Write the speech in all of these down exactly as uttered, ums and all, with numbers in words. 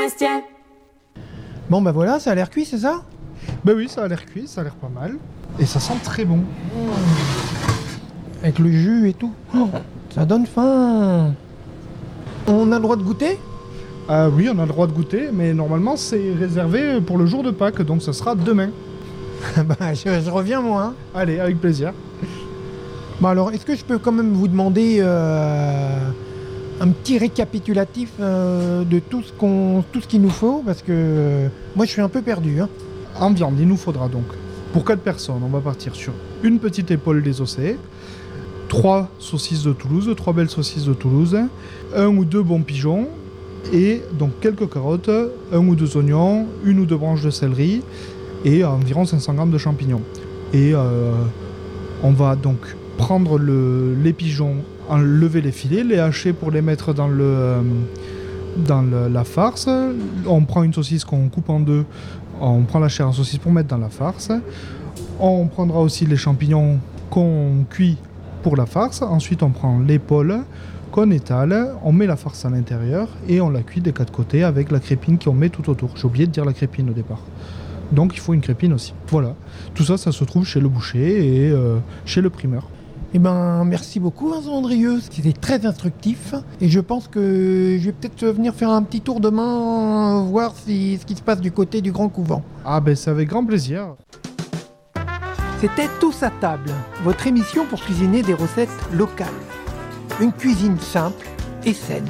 Mestier. Bon bah voilà, ça a l'air cuit, c'est ça? Ben oui, ça a l'air cuit, ça a l'air pas mal. Et ça sent très bon. Avec le jus et tout. Oh, ça donne faim. On a le droit de goûter? Ah oui, on a le droit de goûter, mais normalement c'est réservé pour le jour de Pâques, donc ce sera demain. Bah je, je reviens moi. Hein. Allez, avec plaisir. Bon alors, est-ce que je peux quand même vous demander euh, un petit récapitulatif euh, de tout ce qu'on, tout ce qu'il nous faut, parce que euh, moi je suis un peu perdu. Hein. En viande, il nous faudra donc, pour quatre personnes, on va partir sur une petite épaule désossée, trois saucisses de Toulouse, trois belles saucisses de Toulouse, un ou deux bons pigeons, et donc quelques carottes, un ou deux oignons, une ou deux branches de céleri, et environ cinq cents grammes de champignons. Et euh, on va donc prendre le, les pigeons, enlever les filets, les hacher pour les mettre dans, le, euh, dans le, la farce. On prend une saucisse qu'on coupe en deux, on prend la chair en saucisse pour mettre dans la farce. On prendra aussi les champignons qu'on cuit pour la farce. Ensuite, on prend l'épaule qu'on étale, on met la farce à l'intérieur et on la cuit des quatre côtés avec la crépine qu'on met tout autour. J'ai oublié de dire la crépine au départ. Donc il faut une crépine aussi. Voilà. Tout ça, ça se trouve chez le boucher et euh, chez le primeur. Eh ben, merci beaucoup Vincent Andrieux, c'était très instructif et je pense que je vais peut-être venir faire un petit tour demain, euh, voir si, ce qui se passe du côté du Grand Couvent. Ah ben c'est avec grand plaisir. C'était Tous à table, votre émission pour cuisiner des recettes locales. Une cuisine simple et saine.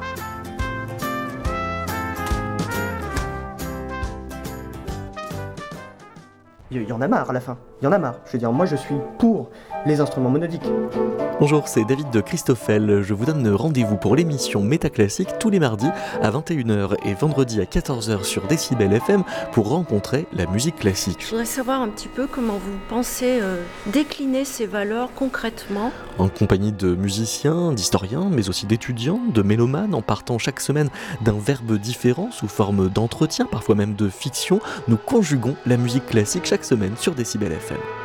Il y en a marre à la fin, il y en a marre. Je veux dire, moi je suis pour les instruments monodiques. Bonjour, c'est David de Christoffel. Je vous donne rendez-vous pour l'émission Métaclassique tous les mardis à vingt et une heures et vendredi à quatorze heures sur Décibel F M pour rencontrer la musique classique. Je voudrais savoir un petit peu comment vous pensez euh, décliner ces valeurs concrètement. En compagnie de musiciens, d'historiens, mais aussi d'étudiants, de mélomanes, en partant chaque semaine d'un verbe différent sous forme d'entretien, parfois même de fiction, nous conjuguons la musique classique chaque semaine sur Décibel F M.